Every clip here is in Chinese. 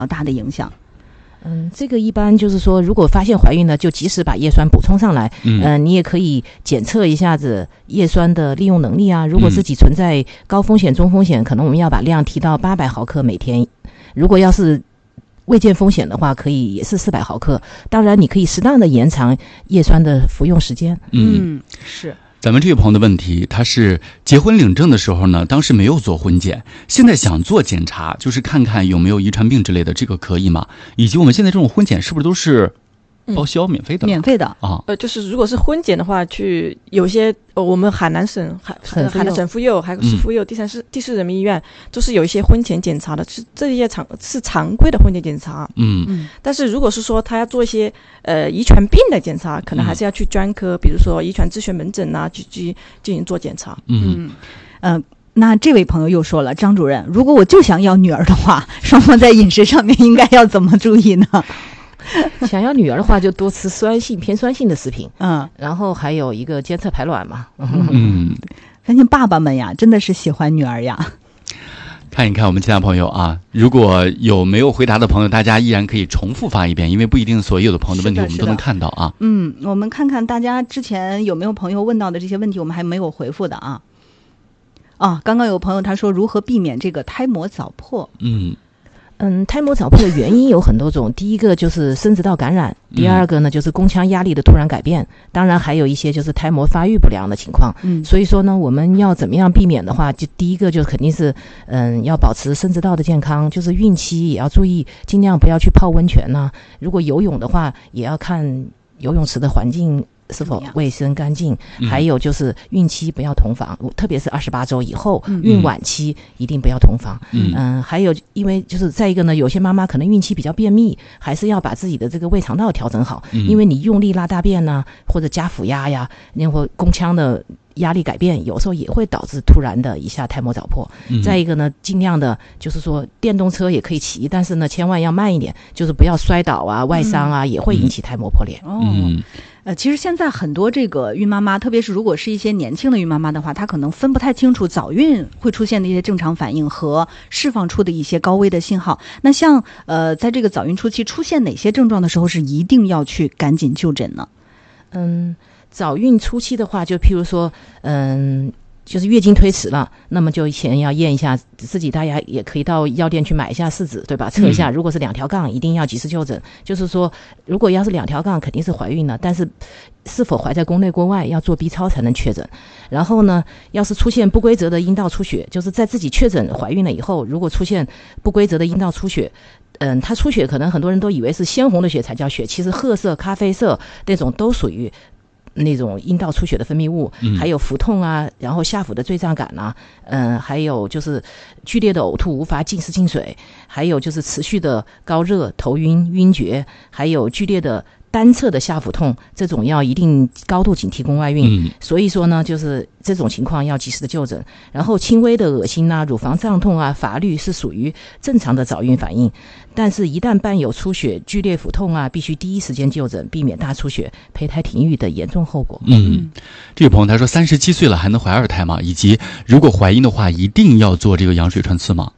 大的影响？ 这个一般就是说，如果发现怀孕呢，就及时把叶酸补充上来。你也可以检测一下子叶酸的利用能力啊。如果自己存在高风险、中风险，可能我们要把量提到800毫克每天。如果要是未见风险的话，可以也是400毫克。当然，你可以适当的延长叶酸的服用时间。 是。 咱们这位朋友的问题，他是结婚领证的时候呢，当时没有做婚检，现在想做检查，就是看看有没有遗传病之类的，这个可以吗？以及我们现在这种婚检是不是都是报销免费的？ 免费的啊。 就是如果是婚检的话，去有些我们海南省海南省妇幼还有市妇幼第四人民医院都是有一些婚前检查的，这些是常规的婚前检查。但是如果是说他要做一些遗传病的检查，可能还是要去专科，比如说遗传咨询门诊啊，去进行做检查。 那这位朋友又说了，张主任，如果我就想要女儿的话，双方在饮食上面应该要怎么注意呢？ 想要女儿的话，就多吃偏酸性的食品。然后还有一个监测排卵嘛。 相信爸爸们呀，真的是喜欢女儿呀。 看一看我们其他朋友啊，如果有没有回答的朋友，大家依然可以重复发一遍，因为不一定所有的朋友的问题我们都能看到啊。 我们看看大家之前有没有朋友问到的这些问题，我们还没有回复的啊。刚刚有朋友他说如何避免这个胎膜早破。 胎膜早破的原因有很多种，第一个就是生殖道感染，第二个呢就是宫腔压力的突然改变，当然还有一些就是胎膜发育不良的情况。所以说呢，我们要怎么样避免的话，就第一个就肯定是要保持生殖道的健康，就是孕期也要注意尽量不要去泡温泉啊，如果游泳的话也要看游泳池的环境是否卫生干净，还有就是孕期不要同房，特别是28周以后，孕晚期一定不要同房。还有因为就是再一个呢，有些妈妈可能孕期比较便秘，还是要把自己的这个胃肠道调整好，因为你用力拉大便呢，或者加腹压呀，或宫腔的压力改变，有时候也会导致突然的一下胎膜早破。再一个呢，尽量的就是说电动车也可以骑，但是呢千万要慢一点，就是不要摔倒啊、外伤啊，也会引起胎膜破裂。 其实现在很多这个孕妈妈，特别是如果是一些年轻的孕妈妈的话，她可能分不太清楚早孕会出现的一些正常反应和释放出的一些高危的信号。那像在这个早孕初期出现哪些症状的时候是一定要去赶紧就诊呢？ 早孕初期的话，就譬如说就是月经推迟了，那么就先要验一下自己，大家也可以到药店去买一下试纸，对吧？测一下，如果是2条杠，一定要及时就诊。就是说，如果要是2条杠，肯定是怀孕了，但是是否怀在宫内宫外，要做 B 超才能确诊。然后呢，要是出现不规则的阴道出血，就是在自己确诊怀孕了以后，如果出现不规则的阴道出血，它出血可能很多人都以为是鲜红的血才叫血，其实褐色、咖啡色那种都属于那种阴道出血的分泌物，还有腹痛啊，然后下腹的坠胀感啊，还有就是剧烈的呕吐无法进食进水，还有就是持续的高热、头晕、晕厥，还有剧烈的单侧的下腹痛，这种要一定高度警惕宫外孕。所以说呢，就是这种情况要及时的就诊。然后轻微的恶心啊、乳房胀痛啊、乏力是属于正常的早孕反应，但是一旦伴有出血、剧烈腹痛啊，必须第一时间就诊，避免大出血、胚胎停育的严重后果。 这位朋友他说37岁了还能怀2胎吗？以及如果怀孕的话，一定要做这个羊水穿刺吗？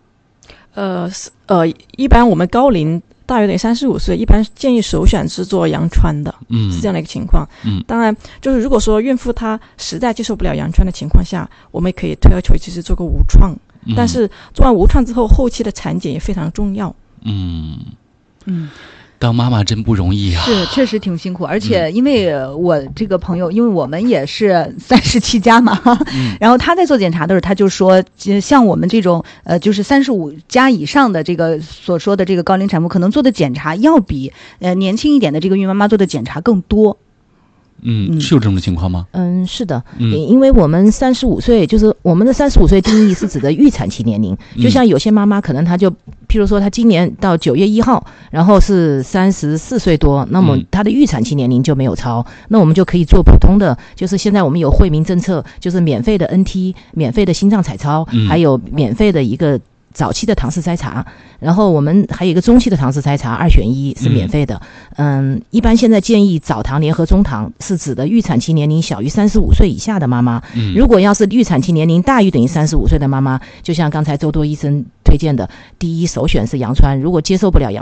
一般我们高龄大约得35岁，一般建议首选是做羊穿的，是这样的一个情况。当然就是如果说孕妇她实在接受不了羊穿的情况下，我们也可以退而求其次做个无创，但是做完无创之后，后期的产检也非常重要。 当妈妈真不容易啊， 是确实挺辛苦，而且因为我这个朋友，因为我们也是37加嘛，然后他在做检查的时候，他就说，像我们这种就是35加以上的这个所说的这个高龄产妇，可能做的检查要比年轻一点的这个孕妈妈做的检查更多。 是有这种情况吗？ 是的，因为我们35岁，就是我们的35岁定义是指的预产期年龄，就像有些妈妈可能她就，譬如说她今年到9月1号，然后是34岁多，那么她的预产期年龄就没有超，那我们就可以做普通的，就是现在我们有惠民政策，就是免费的 NT、免费的心脏彩超，还有免费的一个早期的唐氏筛查，然后我们还有一个中期的唐氏筛查，2选1是免费的。一般现在建议早唐联合中唐是指的预产期年龄小于35岁以下的妈妈。如果要是预产期年龄大于等于35岁的妈妈，就像刚才周多医生推荐的，第一首选是羊川，如果接受不了羊